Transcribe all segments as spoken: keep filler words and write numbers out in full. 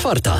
czwarta.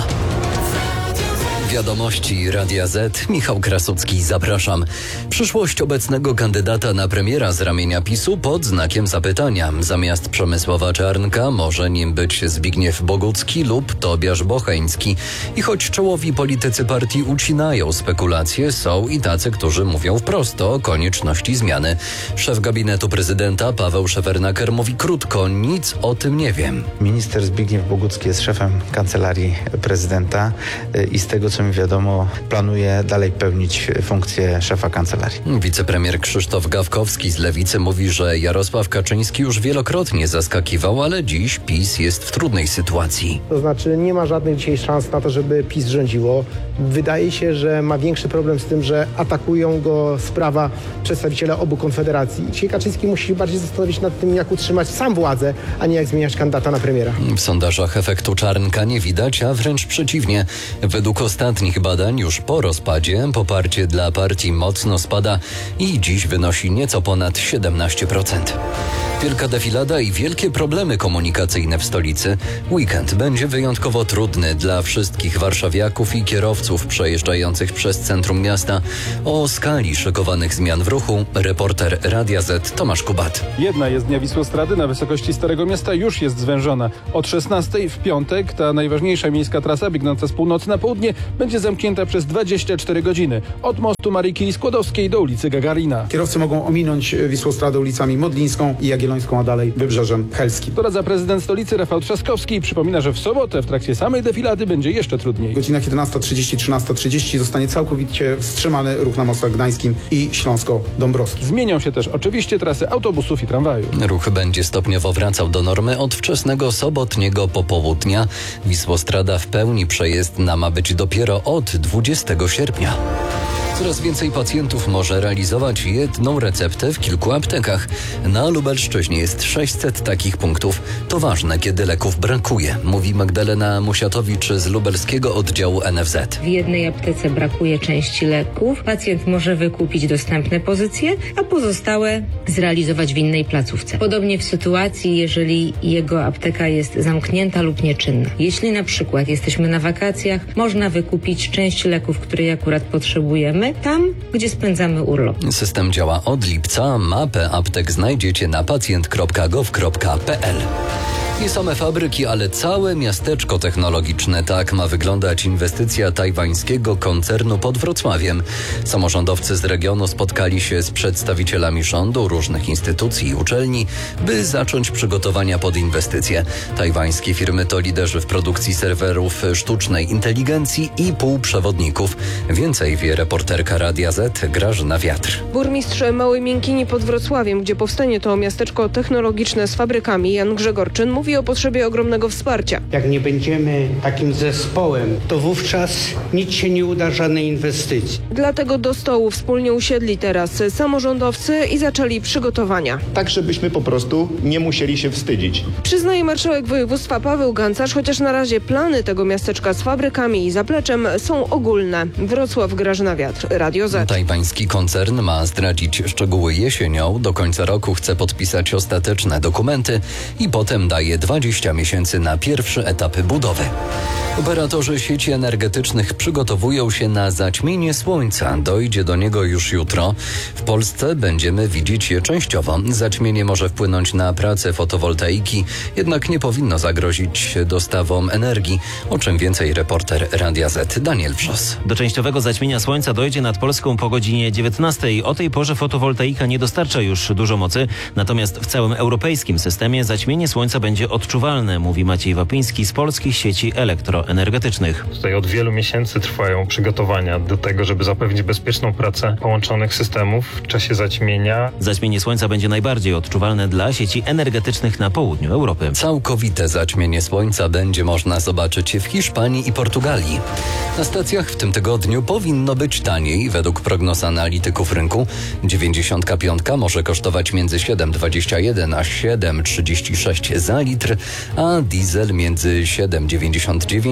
Wiadomości Radia Z. Michał Krasucki, zapraszam. Przyszłość obecnego kandydata na premiera z ramienia PiSu pod znakiem zapytania. Zamiast Przemysława Czarnka może nim być Zbigniew Bogucki lub Tobiasz Bocheński. I choć czołowi politycy partii ucinają spekulacje, są i tacy, którzy mówią wprost o konieczności zmiany. Szef gabinetu prezydenta Paweł Szefernaker mówi krótko, nic o tym nie wiem. Minister Zbigniew Bogucki jest szefem kancelarii prezydenta i z tego, co mi wiadomo, planuje dalej pełnić funkcję szefa kancelarii. Wicepremier Krzysztof Gawkowski z Lewicy mówi, że Jarosław Kaczyński już wielokrotnie zaskakiwał, ale dziś PiS jest w trudnej sytuacji. To znaczy nie ma żadnych dzisiaj szans na to, żeby PiS rządziło. Wydaje się, że ma większy problem z tym, że atakują go z prawa przedstawiciele obu konfederacji. Dzisiaj Kaczyński musi się bardziej zastanowić nad tym, jak utrzymać sam władzę, a nie jak zmieniać kandydata na premiera. W sondażach efektu Czarnka nie widać, a wręcz przeciwnie. Według ostatnich badań już po rozpadzie poparcie dla partii mocno spada i dziś wynosi nieco ponad siedemnaście procent. Wielka defilada i wielkie problemy komunikacyjne w stolicy. Weekend będzie wyjątkowo trudny dla wszystkich warszawiaków i kierowców przejeżdżających przez centrum miasta. O skali szykowanych zmian w ruchu reporter Radia Z Tomasz Kubat. Jedna jezdnia Wisłostrady na wysokości Starego Miasta już jest zwężona. Od szesnastej w piątek ta najważniejsza miejska trasa biegnąca z północy na południe będzie zamknięta przez dwadzieścia cztery godziny. Od mostu Maryki Skłodowskiej do ulicy Gagarina. Kierowcy mogą ominąć Wisłostradę ulicami Modlińską i Jagiellońską, a dalej Wybrzeżem Helskim. Doradza prezydent stolicy Rafał Trzaskowski i przypomina, że w sobotę w trakcie samej defilady będzie jeszcze trudniej. W godzinach jedenasta trzydzieści, trzynasta trzydzieści zostanie całkowicie wstrzymany ruch na mostach Gdańskim i Śląsko-Dąbrowskim. Zmienią się też oczywiście trasy autobusów i tramwaju. Ruch będzie stopniowo wracał do normy od wczesnego sobotniego popołudnia. Wisłostrada w pełni przejezdna ma być dopiero od dwudziestego sierpnia. Coraz więcej pacjentów może realizować jedną receptę w kilku aptekach. Na Lubelszczyźnie jest sześćset takich punktów. To ważne, kiedy leków brakuje, mówi Magdalena Musiatowicz z lubelskiego oddziału N F Z. W jednej aptece brakuje części leków. Pacjent może wykupić dostępne pozycje, a pozostałe zrealizować w innej placówce. Podobnie w sytuacji, jeżeli jego apteka jest zamknięta lub nieczynna. Jeśli na przykład jesteśmy na wakacjach, można wykupić część leków, której akurat potrzebujemy, tam, gdzie spędzamy urlop. System działa od lipca. Mapę aptek znajdziecie na pacjent kropka gov kropka pe el. Nie same fabryki, ale całe miasteczko technologiczne. Tak ma wyglądać inwestycja tajwańskiego koncernu pod Wrocławiem. Samorządowcy z regionu spotkali się z przedstawicielami rządu, różnych instytucji i uczelni, by zacząć przygotowania pod inwestycje. Tajwańskie firmy to liderzy w produkcji serwerów sztucznej inteligencji i półprzewodników. Więcej wie reporterka Radia Z Grażyna Wiatr. Burmistrz Małej Miękini pod Wrocławiem, gdzie powstanie to miasteczko technologiczne z fabrykami, Jan Grzegorczyn, mówi o potrzebie ogromnego wsparcia. Jak nie będziemy takim zespołem, to wówczas nic się nie uda, żadnej inwestycji. Dlatego do stołu wspólnie usiedli teraz samorządowcy i zaczęli przygotowania. Tak, żebyśmy po prostu nie musieli się wstydzić. Przyznaje marszałek województwa Paweł Gancarz, chociaż na razie plany tego miasteczka z fabrykami i zapleczem są ogólne. Wrocław, Grażyna Wiatr, Radio Z. Tajwański koncern ma zdradzić szczegóły jesienią. Do końca roku chce podpisać ostateczne dokumenty i potem daje dwadzieścia miesięcy na pierwszy etap budowy. Operatorzy sieci energetycznych przygotowują się na zaćmienie słońca. Dojdzie do niego już jutro. W Polsce będziemy widzieć je częściowo. Zaćmienie może wpłynąć na pracę fotowoltaiki, jednak nie powinno zagrozić dostawom energii. O czym więcej reporter Radia Z Daniel Wrzos. Do częściowego zaćmienia słońca dojdzie nad Polską po godzinie dziewiętnastej. O tej porze fotowoltaika nie dostarcza już dużo mocy, natomiast w całym europejskim systemie zaćmienie słońca będzie odczuwalne, mówi Maciej Wapiński z Polskich Sieci Elektroenergetycznych. Tutaj od wielu miesięcy trwają przygotowania do tego, żeby zapewnić bezpieczną pracę połączonych systemów w czasie zaćmienia. Zaćmienie słońca będzie najbardziej odczuwalne dla sieci energetycznych na południu Europy. Całkowite zaćmienie słońca będzie można zobaczyć w Hiszpanii i Portugalii. Na stacjach w tym tygodniu powinno być taniej. Według prognoz analityków rynku dziewięćdziesiątka piątka może kosztować między siedem dwadzieścia jeden a siedem trzydzieści sześć za litr, a diesel między siedem dziewięćdziesiąt dziewięć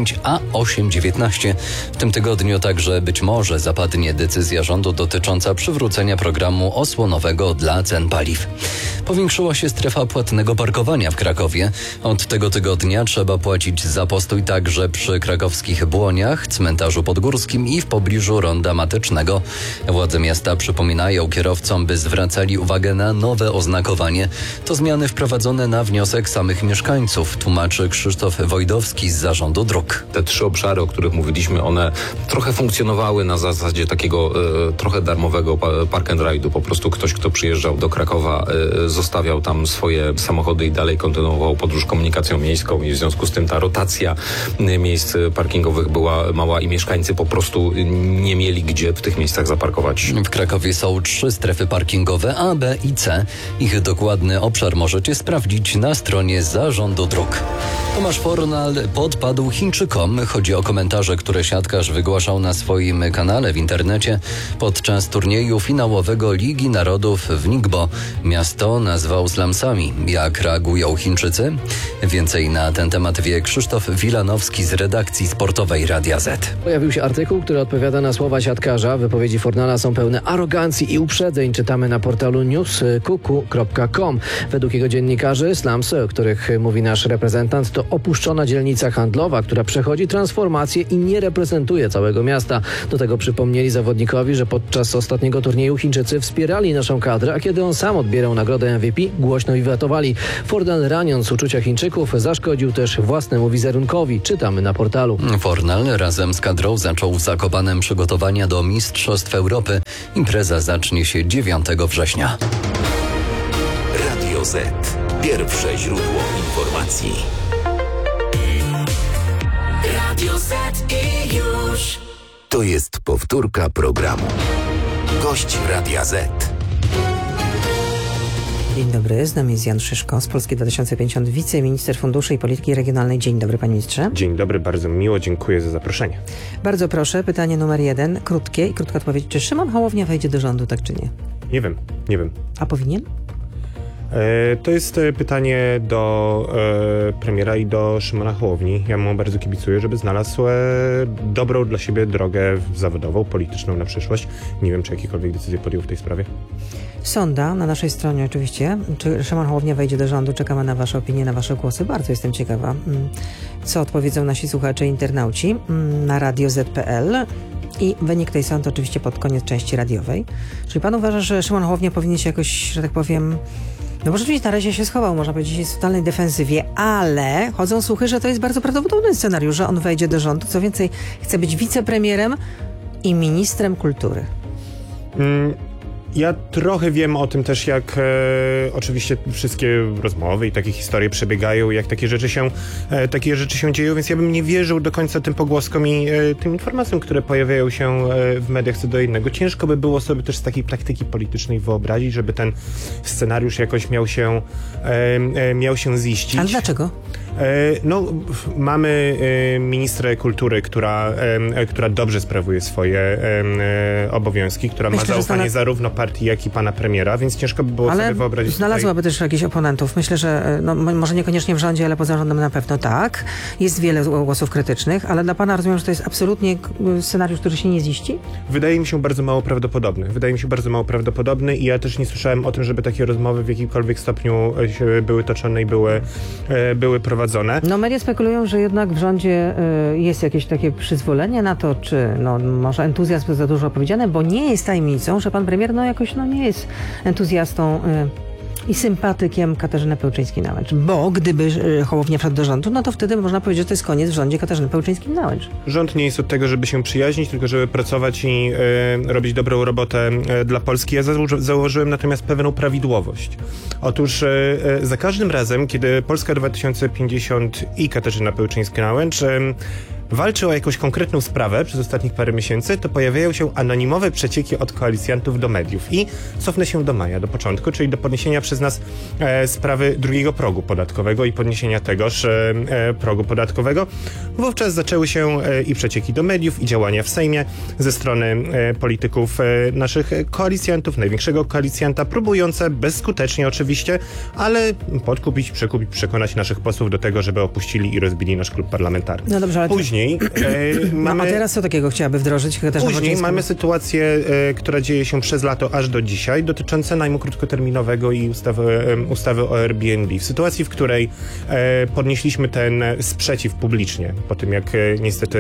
dziewięć, a osiem dziewiętnaście. W tym tygodniu także być może zapadnie decyzja rządu dotycząca przywrócenia programu osłonowego dla cen paliw. Powiększyła się strefa płatnego parkowania w Krakowie. Od tego tygodnia trzeba płacić za postój także przy krakowskich Błoniach, cmentarzu podgórskim i w pobliżu Ronda Matecznego. Władze miasta przypominają kierowcom, by zwracali uwagę na nowe oznakowanie. To zmiany wprowadzone na wniosek samych mieszkańców, tłumaczy Krzysztof Wojdowski z Zarządu Dróg. Te trzy obszary, o których mówiliśmy, one trochę funkcjonowały na zasadzie takiego e, trochę darmowego park and ride'u. Po prostu ktoś, kto przyjeżdżał do Krakowa, e, zostawiał tam swoje samochody i dalej kontynuował podróż komunikacją miejską i w związku z tym ta rotacja e, miejsc parkingowych była mała i mieszkańcy po prostu nie mieli gdzie w tych miejscach zaparkować. W Krakowie są trzy strefy parkingowe A, B i C. Ich dokładny obszar możecie sprawdzić na stronie Zarządu Dróg. Tomasz Fornal podpadł Chińczykom. Chodzi o komentarze, które siatkarz wygłaszał na swoim kanale w internecie podczas turnieju finałowego Ligi Narodów w Ningbo. Miasto nazwał slumsami. Jak reagują Chińczycy? Więcej na ten temat wie Krzysztof Wilanowski z redakcji sportowej Radia Z. Pojawił się artykuł, który odpowiada na słowa siatkarza. Wypowiedzi Fornala są pełne arogancji i uprzedzeń. Czytamy na portalu news kuku kropka com. Według jego dziennikarzy slumsy, o których mówi nasz reprezentant, to opuszczona dzielnica handlowa, która przechodzi transformację i nie reprezentuje całego miasta. Do tego przypomnieli zawodnikowi, że podczas ostatniego turnieju Chińczycy wspierali naszą kadrę, a kiedy on sam odbierał nagrodę M V P, głośno wiwatowali. Fornal, raniąc uczucia Chińczyków, zaszkodził też własnemu wizerunkowi. Czytamy na portalu. Fornal razem z kadrą zaczął w Zakopanem przygotowania do Mistrzostw Europy. Impreza zacznie się dziewiątego września. Radio Z. Pierwsze źródło informacji. Radio Z i już. To jest powtórka programu. Gość Radia Z. Dzień dobry, z nami jest Jan Szyszko z Polski dwa tysiące pięćdziesiąt, wiceminister funduszy i polityki regionalnej. Dzień dobry, panie ministrze. Dzień dobry, bardzo miło, dziękuję za zaproszenie. Bardzo proszę, pytanie numer jeden, krótkie i krótka odpowiedź. Czy Szymon Hołownia wejdzie do rządu, tak czy nie? Nie wiem, nie wiem. A powinien? E, to jest pytanie do e, premiera i do Szymona Hołowni. Ja mu bardzo kibicuję, żeby znalazł e, dobrą dla siebie drogę zawodową, polityczną na przyszłość. Nie wiem, czy jakiekolwiek decyzje podjął w tej sprawie. Sonda na naszej stronie oczywiście. Czy Szymon Hołownia wejdzie do rządu? Czekamy na wasze opinie, na wasze głosy. Bardzo jestem ciekawa, co odpowiedzą nasi słuchacze i internauci na radio zet kropka pe el. I wynik tej sądy oczywiście pod koniec części radiowej. Czyli pan uważa, że Szymon Hołownia powinien się jakoś, że tak powiem... No bo rzeczywiście na razie się schował, można powiedzieć, jest w totalnej defensywie, ale chodzą słuchy, że to jest bardzo prawdopodobny scenariusz, że on wejdzie do rządu. Co więcej, chce być wicepremierem i ministrem kultury. Mm. Ja trochę wiem o tym też, jak e, oczywiście wszystkie rozmowy i takie historie przebiegają, jak takie rzeczy się e, takie rzeczy się dzieją, więc ja bym nie wierzył do końca tym pogłoskom i e, tym informacjom, które pojawiają się e, w mediach co do innego. Ciężko by było sobie też z takiej praktyki politycznej wyobrazić, żeby ten scenariusz jakoś miał się e, e, miał się ziścić. Ale dlaczego? E, no, mamy e, ministrę kultury, która, e, która dobrze sprawuje swoje e, obowiązki, która Myślę, ma zaufanie stale... zarówno partii, jak i pana premiera, więc ciężko by było ale sobie wyobrazić... znalazłaby tutaj... też jakichś oponentów. Myślę, że no, może niekoniecznie w rządzie, ale poza rządem na pewno tak. Jest wiele głosów krytycznych, ale dla pana rozumiem, że to jest absolutnie scenariusz, który się nie ziści? Wydaje mi się bardzo mało prawdopodobny. Wydaje mi się bardzo mało prawdopodobny i ja też nie słyszałem o tym, żeby takie rozmowy w jakimkolwiek stopniu były toczone i były, były prowadzone. No media spekulują, że jednak w rządzie jest jakieś takie przyzwolenie na to, czy no, może entuzjazm za dużo powiedziane, bo nie jest tajemnicą, że pan premier no jakoś no, nie jest entuzjastą y, i sympatykiem Katarzyny Pełczyńskiej-Nałęcz. Bo gdyby y, Hołownia wszedł do rządu, no to wtedy można powiedzieć, że to jest koniec w rządzie Katarzyny Pełczyńskiej-Nałęcz. Rząd nie jest od tego, żeby się przyjaźnić, tylko żeby pracować i y, robić dobrą robotę y, dla Polski. Ja założy, założyłem natomiast pewną prawidłowość. Otóż y, y, za każdym razem, kiedy Polska dwa tysiące pięćdziesiąt i Katarzyna Pełczyńska-Nałęcz y, walczy o jakąś konkretną sprawę przez ostatnich parę miesięcy, to pojawiają się anonimowe przecieki od koalicjantów do mediów. I cofnę się do maja, do początku, czyli do podniesienia przez nas e, sprawy drugiego progu podatkowego i podniesienia tegoż e, e, progu podatkowego. Wówczas zaczęły się e, i przecieki do mediów, i działania w Sejmie ze strony e, polityków e, naszych koalicjantów, największego koalicjanta, próbujące bezskutecznie oczywiście, ale podkupić, przekupić, przekonać naszych posłów do tego, żeby opuścili i rozbili nasz klub parlamentarny. No dobrze, ale Później Później e, mamy... No a teraz co takiego chciałaby wdrożyć? Później mamy sytuację, e, która dzieje się przez lato aż do dzisiaj, dotyczące najmu krótkoterminowego i ustawy, e, ustawy o Airbnb. W sytuacji, w której e, podnieśliśmy ten sprzeciw publicznie, po tym jak e, niestety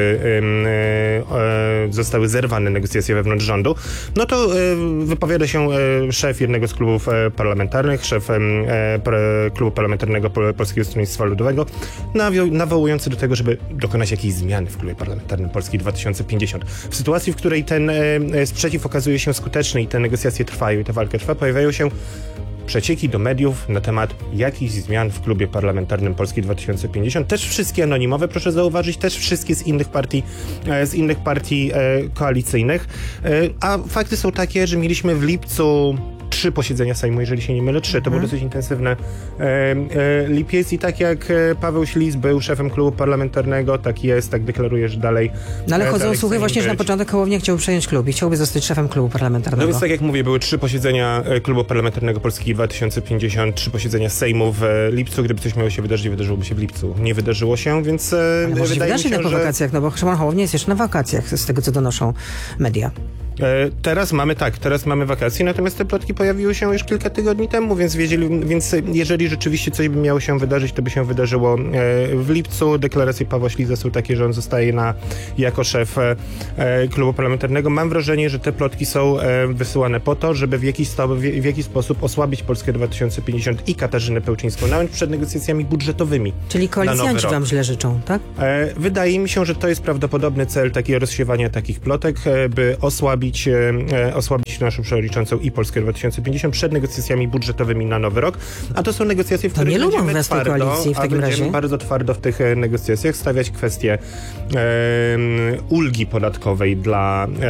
e, e, zostały zerwane negocjacje wewnątrz rządu, no to e, wypowiada się e, szef jednego z klubów e, parlamentarnych, szef e, e, klubu parlamentarnego Polskiego Stronnictwa Ludowego, nawią, nawołujący do tego, żeby dokonać jakiejś zmiany w klubie parlamentarnym Polski dwa tysiące pięćdziesiąt. W sytuacji, w której ten e, sprzeciw okazuje się skuteczny i te negocjacje trwają i ta walka trwa, pojawiają się przecieki do mediów na temat jakichś zmian w klubie parlamentarnym Polski dwa tysiące pięćdziesiąt. Też wszystkie anonimowe, proszę zauważyć, też wszystkie z innych partii, e, z innych partii e, koalicyjnych. E, a fakty są takie, że mieliśmy w lipcu trzy posiedzenia Sejmu, jeżeli się nie mylę, trzy. To był dosyć intensywny e, e, lipiec i tak jak Paweł Ślis był szefem klubu parlamentarnego, tak jest, tak deklaruje, że dalej... No ale chodzą słuchy właśnie, być. że na początek Hołownia chciał przejąć klub i chciałby zostać szefem klubu parlamentarnego. No więc tak jak mówię, były trzy posiedzenia klubu parlamentarnego Polski dwa tysiące pięćdziesiąt, trzy posiedzenia Sejmu w lipcu. Gdyby coś miało się wydarzyć, wydarzyłoby się w lipcu. Nie wydarzyło się, więc ale może wydaje wydarzy mi się, po że... wakacjach, no bo Szymon Hołownia jest jeszcze na wakacjach, z tego co donoszą media. E, teraz mamy tak, teraz mamy wakacje, natomiast te plotki pojawiły się już kilka tygodni temu, więc, wiedzieli, więc jeżeli rzeczywiście coś by miało się wydarzyć, to by się wydarzyło e, w lipcu. Deklaracje Pawła Śliza są takie, że on zostaje na, jako szef e, klubu parlamentarnego. Mam wrażenie, że te plotki są e, wysyłane po to, żeby w jakiś, sto, w, w jakiś sposób osłabić Polskę dwa tysiące pięćdziesiąt i Katarzynę Pełczyńską, nawet przed negocjacjami budżetowymi. Czyli koalicjanci wam źle życzą, tak? E, wydaje mi się, że to jest prawdopodobny cel takiego rozsiewania takich plotek, e, by osłabić E, osłabić naszą przewodniczącą i Polskę dwa tysiące pięćdziesiąt przed negocjacjami budżetowymi na nowy rok. A to są negocjacje, w których będziemy twardo, koalicji w takim a będziemy razie. bardzo twardo w tych e, negocjacjach stawiać kwestię e, ulgi podatkowej dla, e,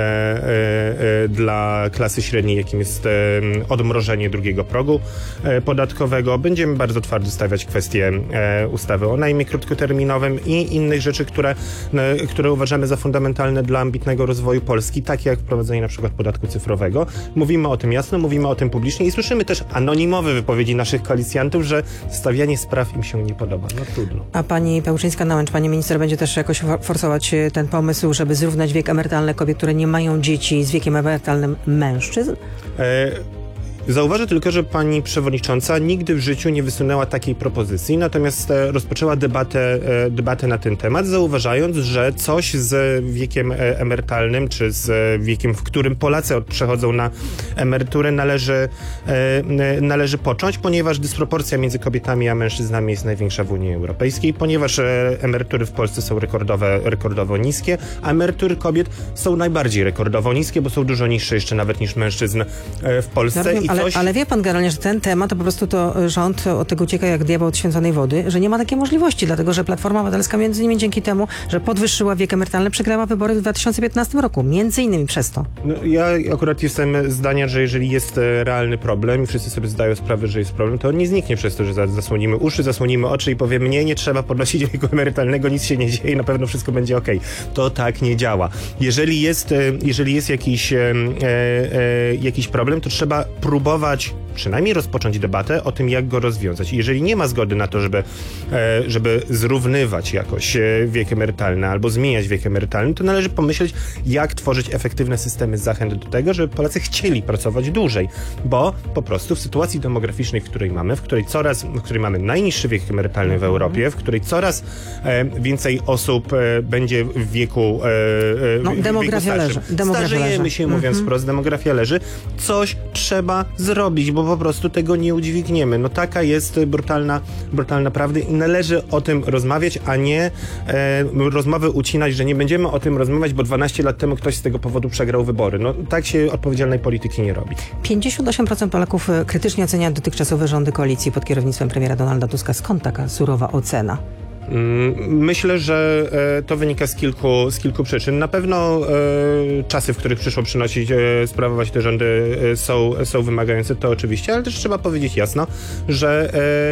e, dla klasy średniej, jakim jest e, odmrożenie drugiego progu e, podatkowego. Będziemy bardzo twardo stawiać kwestię e, ustawy o najmie krótkoterminowym i innych rzeczy, które, e, które uważamy za fundamentalne dla ambitnego rozwoju Polski, takie jak wprowadzenie na przykład podatku cyfrowego. Mówimy o tym jasno, mówimy o tym publicznie i słyszymy też anonimowe wypowiedzi naszych koalicjantów, że stawianie spraw im się nie podoba. No trudno. A pani Pełczyńska-Nałęcz, pani minister, będzie też jakoś forsować ten pomysł, żeby zrównać wiek emerytalny kobiet, które nie mają dzieci, z wiekiem emerytalnym mężczyzn? E Zauważę tylko, że pani przewodnicząca nigdy w życiu nie wysunęła takiej propozycji, natomiast e, rozpoczęła debatę, e, debatę na ten temat, zauważając, że coś z wiekiem e, emerytalnym, czy z wiekiem, w którym Polacy przechodzą na emeryturę, należy, e, należy począć, ponieważ dysproporcja między kobietami a mężczyznami jest największa w Unii Europejskiej, ponieważ e, emerytury w Polsce są rekordowe, rekordowo niskie, a emerytury kobiet są najbardziej rekordowo niskie, bo są dużo niższe jeszcze nawet niż mężczyzn e, w Polsce. I Ale, ale wie pan generalnie, że ten temat to po prostu to rząd od tego ucieka jak diabeł od święconej wody, że nie ma takiej możliwości, dlatego że Platforma Obywatelska między innymi dzięki temu, że podwyższyła wiek emerytalny, przegrała wybory w dwa tysiące piętnastym roku. Między innymi przez to. No, ja akurat jestem zdania, że jeżeli jest e, realny problem i wszyscy sobie zdają sprawę, że jest problem, to on nie zniknie przez to, że zasłonimy uszy, zasłonimy oczy i powiemy, nie, nie trzeba podnosić wieku emerytalnego, nic się nie dzieje, na pewno wszystko będzie okej. To tak nie działa. Jeżeli jest, e, jeżeli jest jakiś, e, e, jakiś problem, to trzeba próbować przynajmniej rozpocząć debatę o tym, jak go rozwiązać. Jeżeli nie ma zgody na to, żeby, e, żeby zrównywać jakoś wiek emerytalny albo zmieniać wiek emerytalny, to należy pomyśleć, jak tworzyć efektywne systemy zachęt do tego, żeby Polacy chcieli pracować dłużej. Bo po prostu w sytuacji demograficznej, w której mamy, w której coraz, w której mamy najniższy wiek emerytalny w Europie, w której coraz e, więcej osób e, będzie w wieku e, no, w, demografia wieku leży. Demografia Starzejemy leży. się, mówiąc Mhm. wprost, demografia leży. Coś trzeba zrobić, bo po prostu tego nie udźwigniemy. No taka jest brutalna, brutalna prawda i należy o tym rozmawiać, a nie e, rozmowy ucinać, że nie będziemy o tym rozmawiać, bo dwanaście lat temu ktoś z tego powodu przegrał wybory. No tak się odpowiedzialnej polityki nie robi. pięćdziesiąt osiem procent Polaków krytycznie ocenia dotychczasowe rządy koalicji pod kierownictwem premiera Donalda Tuska. Skąd taka surowa ocena? Myślę, że to wynika z kilku, z kilku przyczyn. Na pewno e, czasy, w których przyszło przynosić, e, sprawować te rządy e, są, są wymagające, to oczywiście, ale też trzeba powiedzieć jasno, że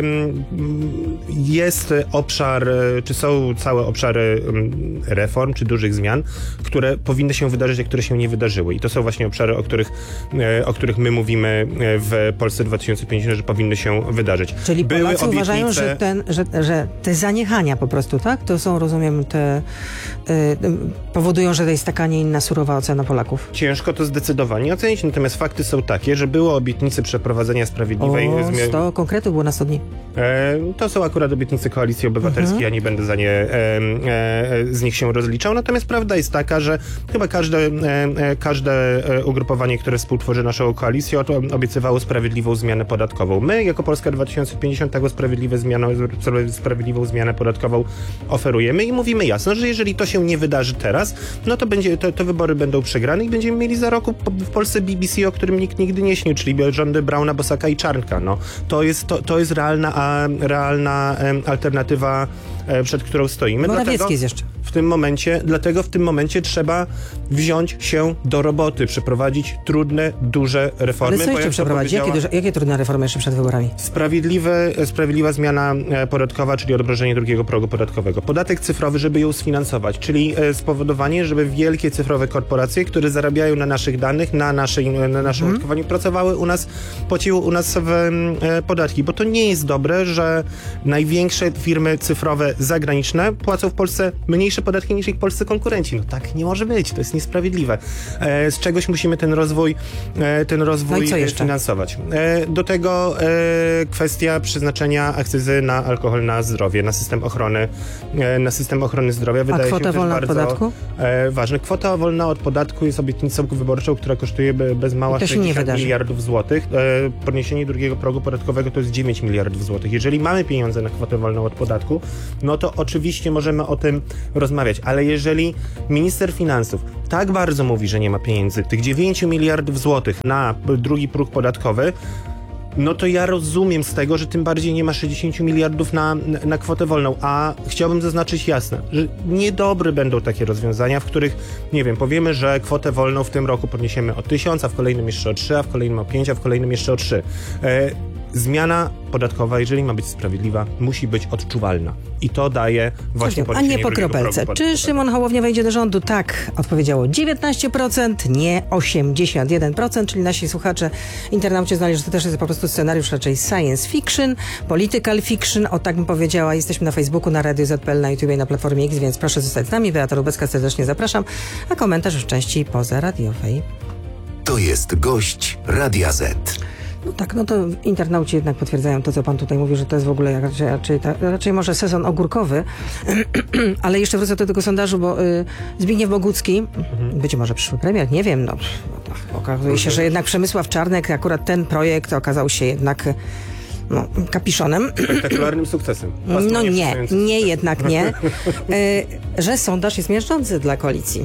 e, jest obszar, czy są całe obszary reform, czy dużych zmian, które powinny się wydarzyć, a które się nie wydarzyły. I to są właśnie obszary, o których, e, o których my mówimy w Polsce dwa tysiące pięćdziesiąt, że powinny się wydarzyć. Czyli Były Polacy obietnice... uważają, że, ten, że, że te zaniechania stakania po prostu, tak? To są, rozumiem, te y, y, powodują, że to jest taka, nie inna surowa ocena Polaków. Ciężko to zdecydowanie ocenić, natomiast fakty są takie, że było obietnice przeprowadzenia sprawiedliwej zmiany. sto konkretów było na sto dni. E, to są akurat obietnice Koalicji Obywatelskiej, mhm. ja nie będę za nie e, e, z nich się rozliczał, natomiast prawda jest taka, że chyba każde, e, każde ugrupowanie, które współtworzy naszą koalicję, to obiecywało sprawiedliwą zmianę podatkową. My, jako Polska dwa tysiące pięćdziesiąt, taką sprawiedliwe zmianę, sprawiedliwą zmianę podatkową oferujemy i mówimy jasno, że jeżeli to się nie wydarzy teraz, no to będzie, to, to wybory będą przegrane i będziemy mieli za rok w Polsce B B C, o którym nikt nigdy nie śnił, czyli rządy Brauna, Bosaka i Czarnka. No, to jest, to, to jest realna, a, realna em, alternatywa, e, przed którą stoimy. Morawiecki jest jeszcze. W tym momencie, dlatego w tym momencie trzeba wziąć się do roboty, przeprowadzić trudne, duże reformy. Ale co jeszcze przeprowadzić? Jakie, duże, jakie trudne reformy jeszcze przed wyborami? Sprawiedliwe, sprawiedliwa zmiana podatkowa, czyli odmrożenie drugiego progu podatkowego. Podatek cyfrowy, żeby ją sfinansować, czyli spowodowanie, żeby wielkie cyfrowe korporacje, które zarabiają na naszych danych, na, naszej, na naszym hmm. użytkowaniu, pracowały u nas, płaciły u nas w e, podatki, bo to nie jest dobre, że największe firmy cyfrowe zagraniczne płacą w Polsce mniejsze podatki niż ich polscy konkurenci. No tak nie może być, to jest niesprawiedliwe. E, z czegoś musimy ten rozwój, e, ten rozwój no finansować. E, do tego e, kwestia przeznaczenia akcyzy na alkohol na zdrowie, na system ochrony, e, na system ochrony zdrowia. Wydaje A kwota się wolna bardzo od podatku? E, ważne. Kwota wolna od podatku jest obietnicą wyborczą, która kosztuje bez mała sześćdziesiąt miliardów złotych. E, podniesienie drugiego progu podatkowego to jest dziewięć miliardów złotych. Jeżeli mamy pieniądze na kwotę wolną od podatku, no to oczywiście możemy o tym rozmawiać, ale jeżeli minister finansów tak bardzo mówi, że nie ma pieniędzy, tych dziewięć miliardów złotych na drugi próg podatkowy, no to ja rozumiem z tego, że tym bardziej nie ma sześćdziesiąt miliardów na, na kwotę wolną, a chciałbym zaznaczyć jasno, że niedobre będą takie rozwiązania, w których, nie wiem, powiemy, że kwotę wolną w tym roku podniesiemy o tysiąc, a w kolejnym jeszcze o trzy, a w kolejnym o pięć, a w kolejnym jeszcze o trzy. E, zmiana podatkowa, jeżeli ma być sprawiedliwa, musi być odczuwalna. I to daje właśnie A nie po kropelce. Czy Szymon Hołownia wejdzie do rządu? Tak, odpowiedziało dziewiętnaście procent, nie osiemdziesiąt jeden procent, czyli nasi słuchacze, internauci znali, że to też jest po prostu scenariusz raczej science fiction, political fiction, o tak bym powiedziała. Jesteśmy na Facebooku, na Radio Z P L, na YouTube i na Platformie X, więc proszę zostać z nami. Beata Lubecka, serdecznie zapraszam, a komentarz w części pozaradiowej. To jest gość Radia Z. No tak, no to internauci jednak potwierdzają to, co pan tutaj mówi, że to jest w ogóle raczej, raczej, raczej może sezon ogórkowy, ale jeszcze wrócę do tego sondażu, bo y, Zbigniew Bogucki, mhm. być może przyszły premier, nie wiem, no, no okazuje się, że jednak Przemysław Czarnek, akurat ten projekt okazał się jednak no, kapiszonem. Spektakularnym sukcesem. No nie, nie, jednak nie, y, że sondaż jest miażdżący dla koalicji.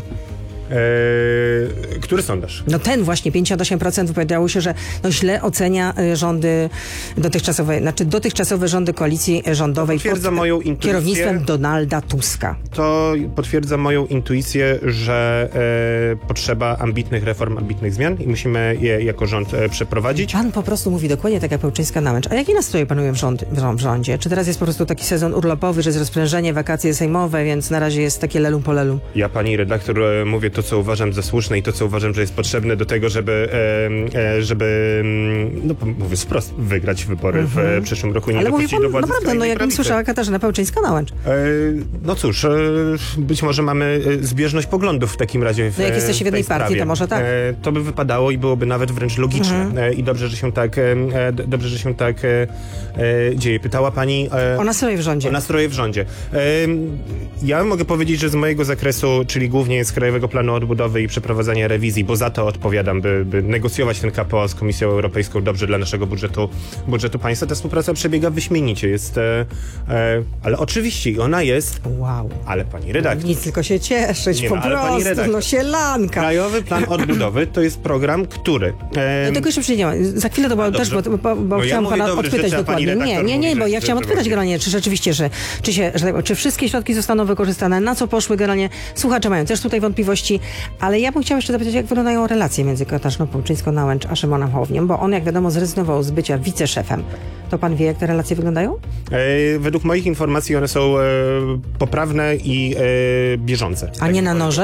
Eee, który sondaż? No ten właśnie, pięćdziesiąt osiem procent wypowiadało się, że no źle ocenia y, rządy dotychczasowe, znaczy dotychczasowe rządy koalicji rządowej potwierdza pod moją intuicję, kierownictwem Donalda Tuska. To potwierdza moją intuicję, że e, potrzeba ambitnych reform, ambitnych zmian i musimy je jako rząd e, przeprowadzić. Pan po prostu mówi dokładnie tak jak Pełczyńska-Nałęcz. A jakie nastroje panują w, rząd, w rządzie? Czy teraz jest po prostu taki sezon urlopowy, że jest rozprężenie, wakacje sejmowe, więc na razie jest takie lelum po lelum? Ja, pani redaktor, e, mówię to, co uważam za słuszne i to, co uważam, że jest potrzebne do tego, żeby, e, żeby no mówię wprost, wygrać wybory mm-hmm. w przyszłym roku i nie Ale dopuścić mówi pan, do władzy naprawdę, no jakbym słyszała Katarzyna Pełczyńska-Nałęcz. E, no cóż, e, być może mamy zbieżność poglądów w takim razie w No jak jesteście w jednej partii, to może tak. E, to by wypadało i byłoby nawet wręcz logiczne. Mm-hmm. E, I dobrze, że się tak e, dobrze, że się tak e, e, dzieje. Pytała pani e, o nastroje w rządzie. O nastroje w rządzie. E, ja mogę powiedzieć, że z mojego zakresu, czyli głównie z Krajowego Planu Odbudowy i przeprowadzania rewizji, bo za to odpowiadam, by, by negocjować ten K P O z Komisją Europejską dobrze dla naszego budżetu, budżetu państwa. Ta współpraca przebiega wyśmienicie. Jest, e, e, ale oczywiście ona jest... Wow. Ale pani redaktor... Nic, tylko się cieszyć, nie, po no, prostu, no sielanka. Krajowy Plan Odbudowy to jest program, który... E, no tego jeszcze przyjdziemy. Za chwilę to było też, bo, bo, bo no chciałam ja pana dobrze, odpytać dokładnie. Nie, nie, nie, mówi, bo że, ja chciałam odpytać generalnie, czy rzeczywiście, że, czy, się, że czy wszystkie środki zostaną wykorzystane, na co poszły generalnie. Słuchacze mają też tutaj wątpliwości, ale ja bym chciała jeszcze zapytać, jak wyglądają relacje między Katarzyną Pełczyńską-Nałęcz a Szymonem Hołowniem, bo on, jak wiadomo, zrezygnował z bycia wiceszefem. To pan wie, jak te relacje wyglądają? E, według moich informacji one są e, poprawne i e, bieżące. A nie na noże?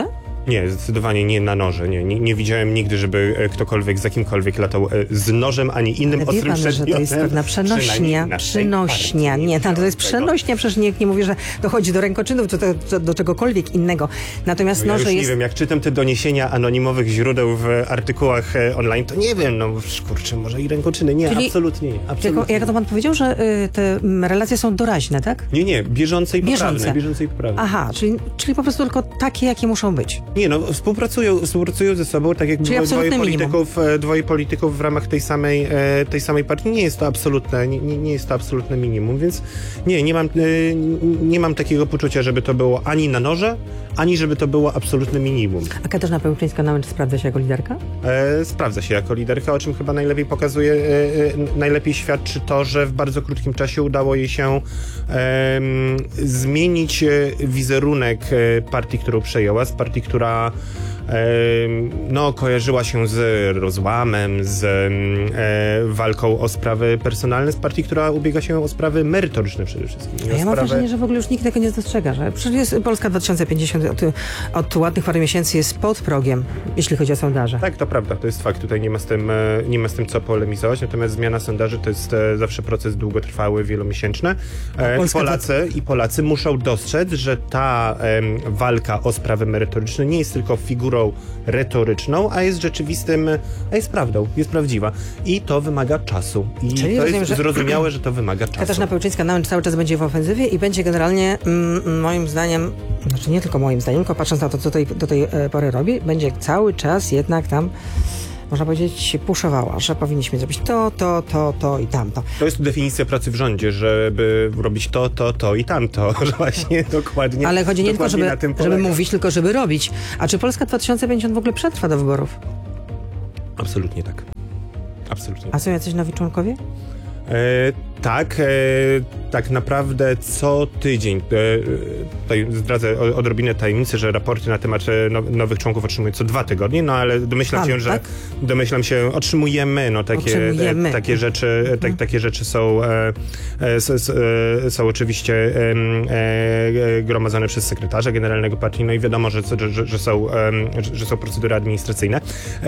Nie, zdecydowanie nie na noże. Nie, nie, nie widziałem nigdy, żeby ktokolwiek za kimkolwiek latał z nożem, ani innym Ale wie ostrym pan, że to jest pewna przenośnia, przenośnia. Nie, tam to jest przenośnia, przecież nikt nie mówi, że dochodzi do rękoczynów, czy do, do czegokolwiek innego. Natomiast no ja noże już jest... nie wiem, jak czytam te doniesienia anonimowych źródeł w artykułach online, to nie wiem, no kurczę, może i rękoczyny. Nie, Czyli, absolutnie nie. Absolutnie. Jak, jak to pan powiedział, że y, te m, relacje są doraźne, tak? Nie, nie, bieżące i poprawne. Bieżące. Bieżące i poprawne. Aha, czyli, czyli po prostu tylko takie, jakie muszą być. Nie, no współpracują, współpracują ze sobą, tak jak Czyli dwoje minimum. polityków, dwoje polityków w ramach tej samej, tej samej partii. Nie jest to absolutne, nie, nie jest to absolutne minimum, więc nie, nie mam, nie mam takiego poczucia, żeby to było ani na noże, ani żeby to było absolutne minimum. A Katarzyna Pełczyńska-Namęcz sprawdza się jako liderka? E, sprawdza się jako liderka, o czym chyba najlepiej pokazuje, e, najlepiej świadczy to, że w bardzo krótkim czasie udało jej się e, zmienić wizerunek partii, którą przejęła, z partii, która no, kojarzyła się z rozłamem, z e, walką o sprawy personalne, z partii, która ubiega się o sprawy merytoryczne przede wszystkim. Ja mam sprawę... wrażenie, że w ogóle już nikt tego nie dostrzega, że przecież jest Polska dwa tysiące pięćdziesiąt od, od ładnych parę miesięcy jest pod progiem, jeśli chodzi o sondaże. Tak, to prawda, to jest fakt, tutaj nie ma z tym, nie ma z tym co polemizować, natomiast zmiana sondaży to jest zawsze proces długotrwały, wielomiesięczny. E, I, Polacy, I Polacy muszą dostrzec, że ta e, walka o sprawy merytoryczne nie jest tylko figurą retoryczną, a jest rzeczywistym, a jest prawdą, jest prawdziwa. I to wymaga czasu. I Czyli to rozumiem, jest że zrozumiałe, że to wymaga czasu. Katarzyna Pełczyńska-Namęcz cały czas będzie w ofensywie i będzie generalnie mm, moim zdaniem, znaczy nie tylko moim zdaniem, tylko patrząc na to, co tej, do tej e, pory robi, będzie cały czas jednak tam, można powiedzieć, puszowała, że powinniśmy zrobić to, to, to, to i tamto. To jest definicja pracy w rządzie, żeby robić to, to, to i tamto. Że właśnie dokładnie. Ale chodzi nie tylko, żeby, żeby mówić, tylko żeby robić. A czy Polska dwa tysiące pięćdziesiąt w ogóle przetrwa do wyborów? Absolutnie tak. Absolutnie. A są jacyś nowi członkowie? E, tak, e, tak naprawdę co tydzień, e, tutaj zdradzę odrobinę tajemnicy, że raporty na temat no, nowych członków otrzymuję co dwa tygodnie, no ale domyślam Pan, się, że tak? domyślam się, otrzymujemy, no takie, otrzymujemy. E, takie rzeczy, mhm. tak, takie rzeczy są, e, e, s, s, e, są oczywiście e, e, gromadzone przez sekretarza generalnego partii, no i wiadomo, że, że, że, że, są, e, że są procedury administracyjne. E,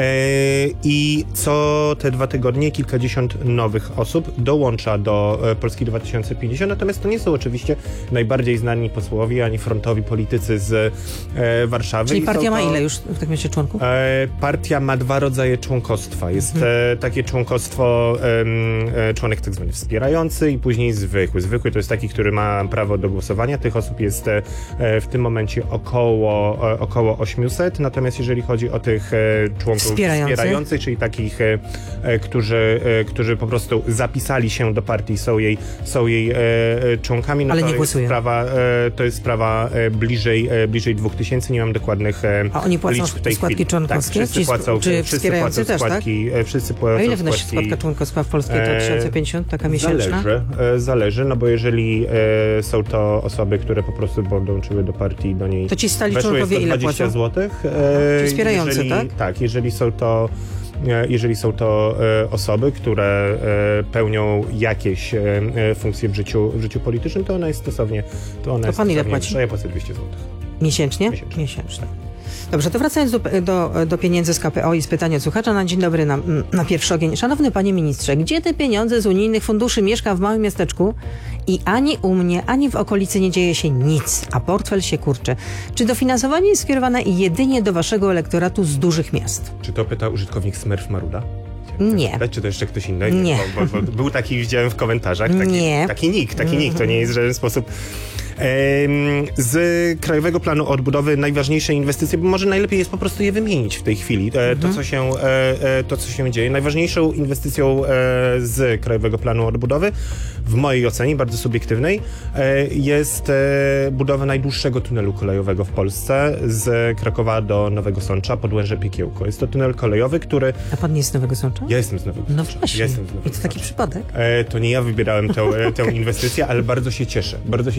I co te dwa tygodnie kilkadziesiąt nowych osób dołącza do Polski dwa tysiące pięćdziesiąt, natomiast to nie są oczywiście najbardziej znani posłowie, ani frontowi politycy z e, Warszawy. Czyli partia to, ma ile już w takim razie członków? E, partia ma dwa rodzaje członkostwa. Jest mhm. e, takie członkostwo, e, członek tak zwany wspierający i później zwykły. Zwykły to jest taki, który ma prawo do głosowania. Tych osób jest e, w tym momencie około, e, około osiemset, natomiast jeżeli chodzi o tych e, członków Wspierający. wspierających, czyli takich, e, e, którzy, e, którzy po prostu zapisali się do partii, są jej, są jej e, członkami, no ale to nie jest głosują. sprawa, e, to jest sprawa e, bliżej, e, bliżej dwóch tysięcy, nie mam dokładnych e, A oni płacą liczb w tej składki chwili. członkowskie? Tak, wszyscy Czy, płacą, czy wszyscy wspierający płacą też, składki, tak? e, wszyscy płacą A ile wynosi składki, składka członkowska w Polskiej dwa tysiące pięćdziesiąt, taka miesięczna? Zależy, e, zależy, no bo jeżeli e, są to osoby, które po prostu dołączyły do partii i do niej to ci stali weszły, członkowie ile dwadzieścia płacą? złotych. E, Czyli wspierający, jeżeli, tak? Tak, jeżeli są to jeżeli są to e, osoby, które e, pełnią jakieś e, funkcje w życiu, w życiu politycznym, to ona jest stosownie... To, ona to jest pan ile stosownie, płaci? Ja płacę dwieście złotych. Miesięcznie? Miesięcznie. Miesięcznie. Dobrze, to wracając do, do, do pieniędzy z K P O i z pytania od słuchacza na dzień dobry na, na pierwszy ogień. Szanowny panie ministrze, gdzie te pieniądze z unijnych funduszy? Mieszkam w małym miasteczku i ani u mnie, ani w okolicy nie dzieje się nic, a portfel się kurczy. Czy dofinansowanie jest skierowane jedynie do waszego elektoratu z dużych miast? Czy to pyta użytkownik Smurf Maruda? Nie. Czy to jeszcze ktoś inny? Nie. Bo, bo, bo był taki, widziałem w komentarzach, taki, Nie. taki nick, taki nick, to nie jest w żaden sposób... Z Krajowego Planu Odbudowy najważniejsze inwestycje, bo może najlepiej jest po prostu je wymienić w tej chwili. Mhm. To, co się, to, co się dzieje. Najważniejszą inwestycją z Krajowego Planu Odbudowy, w mojej ocenie, bardzo subiektywnej, jest budowa najdłuższego tunelu kolejowego w Polsce z Krakowa do Nowego Sącza, Podłęże Piekiełko. Jest to tunel kolejowy, który... A pan nie jest z Nowego Sącza? Ja jestem z Nowego No Sącza. właśnie. Ja jestem z Nowego I to taki Sącza. przypadek? To nie ja wybierałem tę, tę inwestycję, ale bardzo się cieszę. Bardzo się cieszę, bo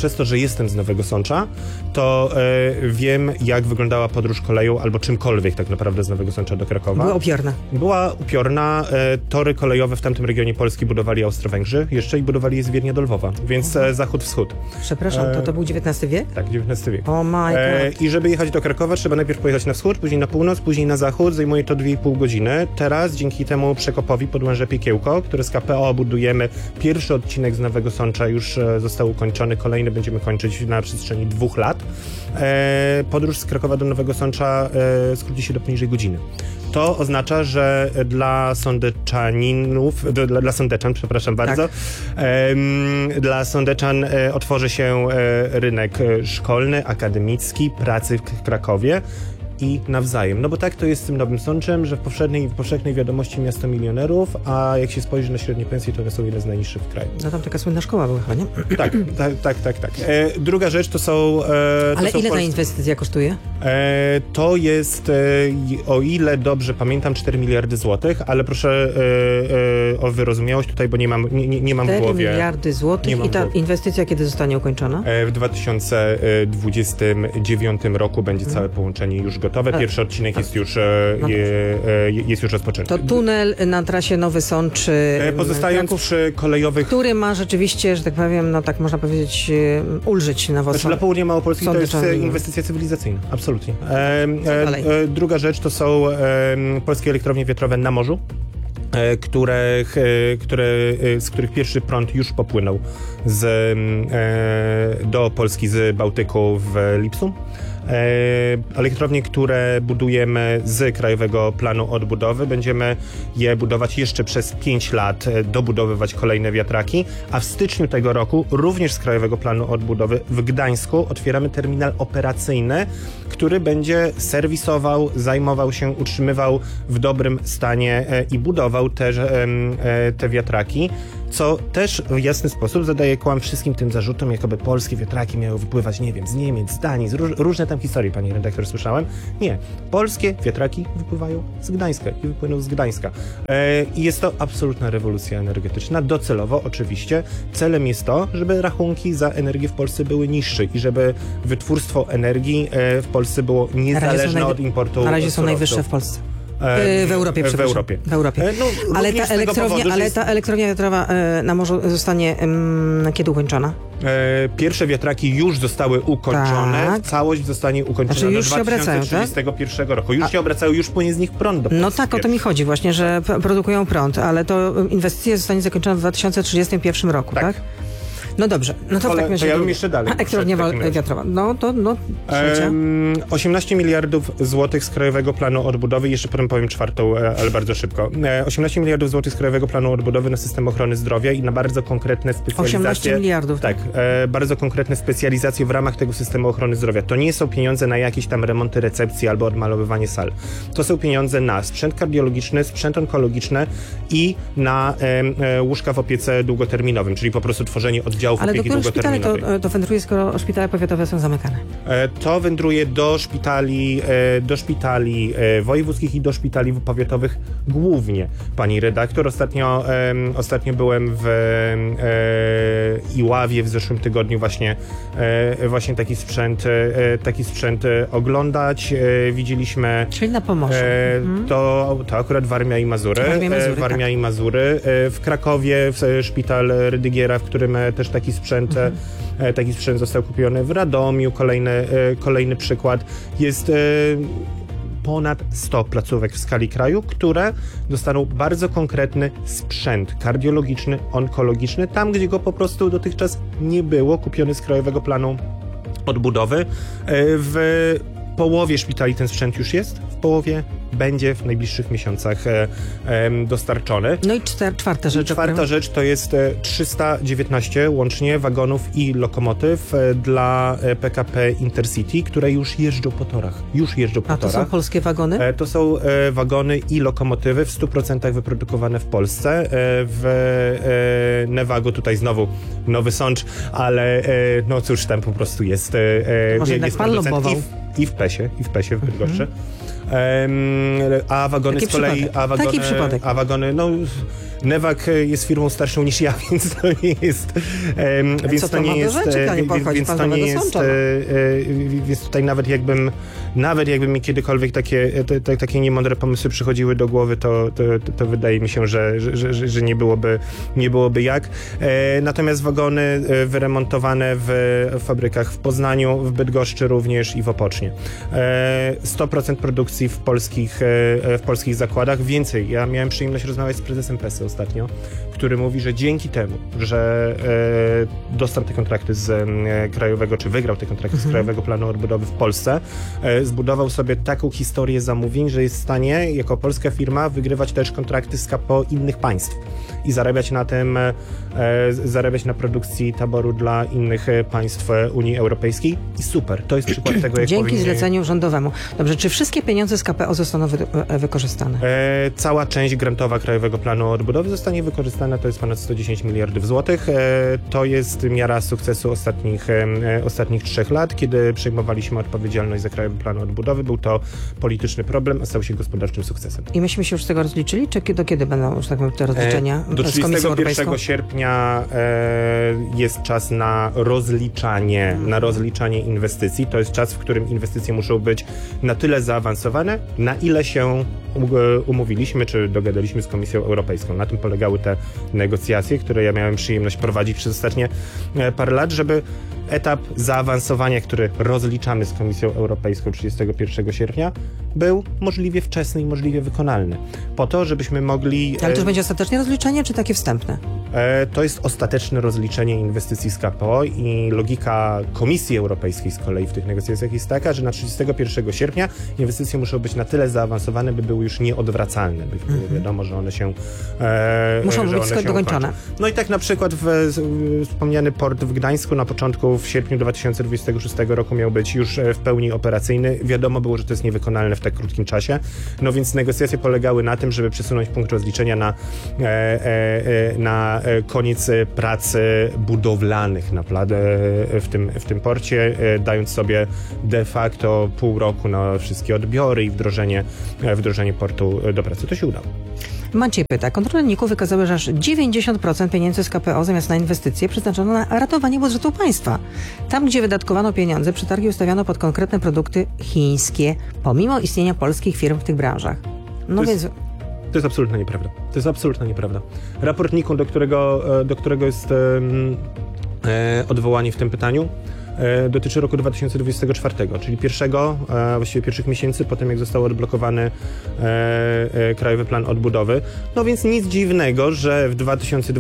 przez to, że jestem z Nowego Sącza, to e, wiem, jak wyglądała podróż koleją albo czymkolwiek tak naprawdę z Nowego Sącza do Krakowa. Była upiorna. Była upiorna. E, tory kolejowe w tamtym regionie Polski budowali Austro-Węgrzy jeszcze i budowali je z Wiednia do Lwowa, więc e, zachód-wschód. Przepraszam, to to był dziewiętnasty wiek? Tak, dziewiętnasty wiek. Oh my E, God. I żeby jechać do Krakowa, trzeba najpierw pojechać na wschód, później na północ, później na zachód. Zajmuje to dwie i pół godziny. Teraz dzięki temu przekopowi Podłęże Piekiełko, które z K P O budujemy, pierwszy odcinek z Nowego Sącza już e, został ukończony, kolejny będziemy kończyć na przestrzeni dwóch lat. E, podróż z Krakowa do Nowego Sącza e, skróci się do poniżej godziny. To oznacza, że dla sądeczaninów, dla, dla sądeczan, przepraszam bardzo, tak. em, dla sądeczan e, otworzy się e, rynek szkolny, akademicki, pracy w Krakowie i nawzajem. No bo tak to jest z tym Nowym Sączem, że w powszechnej, w powszechnej wiadomości miasto milionerów, a jak się spojrzy na średnie pensje, to one są jedne z najniższych w kraju. No tam taka słynna szkoła była chyba, nie? Tak, tak, tak, tak. tak. E, druga rzecz to są... E, to Ale są ile Pols- ta inwestycja kosztuje? E, to jest, e, o ile dobrze pamiętam, cztery miliardy złotych, ale proszę e, e, o wyrozumiałość tutaj, bo nie mam, nie, nie, nie mam w cztery głowie. miliardy złotych i ta inwestycja kiedy zostanie ukończona? E, w dwa tysiące dwudziestym dziewiątym roku będzie całe połączenie już gotowe. Pierwszy odcinek jest już, e, No je, e, jest już rozpoczęty. To tunel na trasie Nowy Sącz, E, pozostając Kraków, przy kolejowych... który ma rzeczywiście, że tak powiem, no tak można powiedzieć, e, ulżyć na Znaczy dla południa Małopolski to jest Sądeczan- inwestycja cywilizacyjna, absolutnie. E, e, e, druga rzecz to są e, polskie elektrownie wiatrowe na morzu, e, które, e, które, e, z których pierwszy prąd już popłynął z, e, do Polski z Bałtyku w lipcu. E, elektrownie, które budujemy z Krajowego Planu Odbudowy. Będziemy je budować jeszcze przez pięć lat, e, dobudowywać kolejne wiatraki, a w styczniu tego roku również z Krajowego Planu Odbudowy w Gdańsku otwieramy terminal operacyjny, który będzie serwisował, zajmował się, utrzymywał w dobrym stanie e, i budował też e, e, te wiatraki, co też w jasny sposób zadaje kłam wszystkim tym zarzutom, jakoby polskie wiatraki miały wypływać, nie wiem, z Niemiec, z Danii, z róż, różne tam historie, pani redaktor, słyszałem. Nie. Polskie wiatraki wypływają z Gdańska i wypłyną z Gdańska. E, I jest to absolutna rewolucja energetyczna. Docelowo oczywiście. Celem jest to, żeby rachunki za energię w Polsce były niższe i żeby wytwórstwo energii e, w Polsce było niezależne najwy- od importu Na razie są surowców. najwyższe w Polsce. E, W Europie, w przepraszam. Europie. W Europie. E, no, ale, również ta z tego elektrownia, powodu, że ale jest- ta elektrownia wiatrowa e, na morzu zostanie em, kiedy ukończona? E, pierwsze wiatraki już zostały ukończone, Tak. całość zostanie ukończona Znaczy już do się obracają, dwa tysiące trzydziestego pierwszego roku. Już A- się obracają, już płynie z nich prąd do No Polski tak, o to pierwszy. mi chodzi właśnie, że p- produkują prąd, ale to em, inwestycja zostanie zakończona w dwa tysiące trzydziestym pierwszym roku, tak? Tak. No dobrze, no to Ale w takim to razie... ja bym druga. jeszcze dalej A, elektrownia poszedł w takim razie. wiatrowa. No to, no, trzecia. Em, osiemnaście miliardów złotych z Krajowego Planu Odbudowy, jeszcze potem powiem czwartą, e, ale bardzo szybko. E, osiemnaście miliardów złotych z Krajowego Planu Odbudowy na system ochrony zdrowia i na bardzo konkretne specjalizacje. osiemnaście miliardów. Tak, e, bardzo konkretne specjalizacje w ramach tego systemu ochrony zdrowia. To nie są pieniądze na jakieś tam remonty recepcji albo odmalowywanie sal. To są pieniądze na sprzęt kardiologiczny, sprzęt onkologiczny i na e, e, łóżka w opiece długoterminowym, czyli po prostu tworzenie oddziałów Ale do opieki których szpitali długoterminowej. to, to wędruje, skoro szpitale powiatowe są zamykane? E, To wędruje do szpitali, e, do szpitali e, wojewódzkich i do szpitali powiatowych głównie. Pani redaktor, ostatnio, em, ostatnio byłem w e, Iławie w zeszłym tygodniu właśnie, e, właśnie taki sprzęt, e, taki sprzęt e, oglądać. E, widzieliśmy... Czyli na Pomorzu. E, Mhm. to, to akurat Warmia i Mazury. Warmia i Mazury, e, Warmia tak. i Mazury. E, w Krakowie w, e, szpital Rydygiera, w którym e, też taki sprzęt e, e, taki sprzęt został kupiony. W Radomiu kolejny, e, kolejny przykład. Jest e, ponad sto placówek w skali kraju, które dostaną bardzo konkretny sprzęt kardiologiczny, onkologiczny, tam gdzie go po prostu dotychczas nie było, kupiony z Krajowego Planu Odbudowy. E, w połowie szpitali ten sprzęt już jest, w połowie będzie w najbliższych miesiącach e, e, dostarczony. No i czter, czwarta rzecz. I czwarta o której- rzecz to jest e, trzysta dziewiętnaście łącznie wagonów i lokomotyw e, dla e, P K P Intercity, które już jeżdżą po torach. Już jeżdżą po A to torach. są polskie wagony? E, To są e, wagony i lokomotywy w stu procentach wyprodukowane w Polsce. E, w e, Nevago tutaj znowu Nowy Sącz, ale e, no cóż, tam po prostu jest, e, Może jest jednak pan producent lobbował. i w, i w Pesie, i w Pesie w Bydgoszczy. Em, a wagony Taki z kolei, przypadek. a wagony, Taki przypadek. a wagony, no Newag jest firmą starszą niż ja, więc to nie jest... Um, więc co to, to nie ma jest... do rzeczy, Więc, więc to nie jest... E, e, więc tutaj nawet jakbym... Nawet jakby mi kiedykolwiek takie, te, takie niemądre pomysły przychodziły do głowy, to, to, to wydaje mi się, że, że, że, że nie, byłoby, nie byłoby jak. E, natomiast wagony wyremontowane w fabrykach w Poznaniu, w Bydgoszczy również i w Opocznie. E, sto procent produkcji w polskich, e, w polskich zakładach. Więcej, ja miałem przyjemność rozmawiać z prezesem Pesy ostatnio, który mówi, że dzięki temu, że e, dostał te kontrakty z e, krajowego, czy wygrał te kontrakty mhm. z Krajowego Planu Odbudowy w Polsce, e, zbudował sobie taką historię zamówień, że jest w stanie jako polska firma wygrywać też kontrakty z K P O innych państw i zarabiać na tym, e, zarabiać na produkcji taboru dla innych państw Unii Europejskiej i super. To jest przykład tego, jak Dzięki powinni... zleceniu rządowemu. Dobrze, czy wszystkie pieniądze z K P O zostaną wy wykorzystane? E, cała część grantowa Krajowego Planu Odbudowy zostanie wykorzystana, to jest ponad sto dziesięć miliardów złotych. E, to jest miara sukcesu ostatnich, e, ostatnich trzech lat, kiedy przejmowaliśmy odpowiedzialność za Krajowy Plan Odbudowy. Był to polityczny problem, a stał się gospodarczym sukcesem. I myśmy się już z tego rozliczyli, czy do kiedy będą już tak powiem, te rozliczenia e, do z Komisją Europejską? trzydziestego pierwszego sierpnia e, jest czas na rozliczanie, hmm. na rozliczanie inwestycji. To jest czas, w którym inwestycje muszą być na tyle zaawansowane, na ile się umówiliśmy, czy dogadaliśmy z Komisją Europejską. Na tym polegały te negocjacje, które ja miałem przyjemność prowadzić przez ostatnie parę lat, żeby etap zaawansowania, który rozliczamy z Komisją Europejską trzydziestego pierwszego sierpnia, był możliwie wczesny i możliwie wykonalny. Po to, żebyśmy mogli... Ale to już będzie ostateczne rozliczenie, czy takie wstępne? E, to jest ostateczne rozliczenie inwestycji z K P O i logika Komisji Europejskiej z kolei w tych negocjacjach jest taka, że na trzydziestego pierwszego sierpnia inwestycje muszą być na tyle zaawansowane, by były już nieodwracalne, by było mm-hmm. wiadomo, że one się e, muszą że być one się dokończone. ukończą. No i tak na przykład w, w, wspomniany port w Gdańsku na początku w sierpniu dwa tysiące dwudziestego szóstego roku miał być już w pełni operacyjny. Wiadomo było, że to jest niewykonalne w tak krótkim czasie. No więc negocjacje polegały na tym, żeby przesunąć punkt rozliczenia na, e, e, na koniec prac budowlanych na pladę w tym, w tym porcie, dając sobie de facto pół roku na wszystkie odbiory i wdrożenie, wdrożenie portu do pracy. To się udało. Maciej pyta, kontrole N I K-u wykazały, że aż dziewięćdziesiąt procent pieniędzy z K P O zamiast na inwestycje przeznaczono na ratowanie budżetu państwa. Tam, gdzie wydatkowano pieniądze, przetargi ustawiano pod konkretne produkty chińskie, pomimo istnienia polskich firm w tych branżach. No to więc... Jest, to jest absolutnie nieprawda. To jest absolutnie nieprawda. Raport N I K-u, do którego, do którego jest um, e, odwołanie w tym pytaniu, dotyczy roku dwa tysiące dwudziestego czwartego, czyli pierwszego, właściwie pierwszych miesięcy po tym, jak został odblokowany Krajowy Plan Odbudowy. No więc nic dziwnego, że w dwa tysiące